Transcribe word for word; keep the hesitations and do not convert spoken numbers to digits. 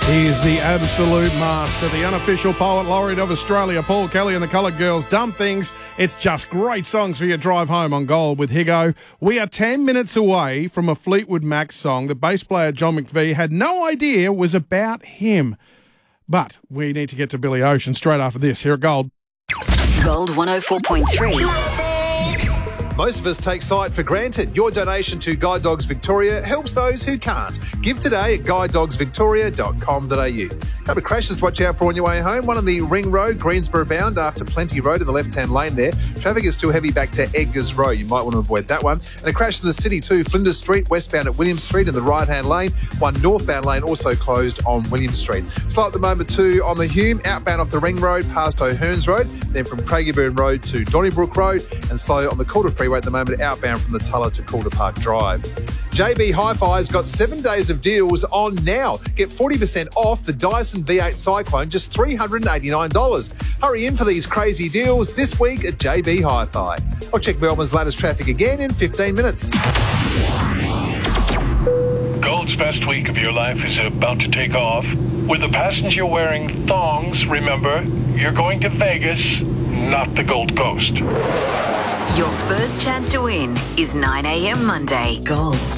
He's the absolute master, the unofficial poet laureate of Australia, Paul Kelly and the Coloured Girls. Dumb Things. It's just great songs for your drive home on Gold with Higo. We are ten minutes away from a Fleetwood Mac song that bass player John McVie had no idea was about him. But we need to get to Billy Ocean straight after this. Here at Gold. Gold one oh four point three. Most of us take sight for granted. Your donation to Guide Dogs Victoria helps those who can't. Give today at guide dogs victoria dot com dot a u. Couple of crashes to watch out for on your way home. One on the Ring Road, Greensboro bound after Plenty Road in the left-hand lane there. Traffic is still heavy back to Edgars Road. You might want to avoid that one. And a crash in the city too. Flinders Street, westbound at William Street in the right-hand lane. One northbound lane also closed on William Street. Slow at the moment too on the Hume, outbound off the Ring Road past O'Hearns Road. Then from Craigieburn Road to Donnybrook Road. And slow on the Calder Freeway at the moment, outbound from the Tulla to Calder Park Drive. J B Hi-Fi's got seven days of deals on now. Get forty percent off the Dyson V eight Cyclone, just three hundred eighty-nine dollars. Hurry in for these crazy deals this week at J B Hi-Fi. I'll check Melbourne's latest traffic again in fifteen minutes. Gold's best week of your life is about to take off. With the passenger wearing thongs, remember, you're going to Vegas, not the Gold Coast. Your first chance to win is nine a.m. Monday. Gold.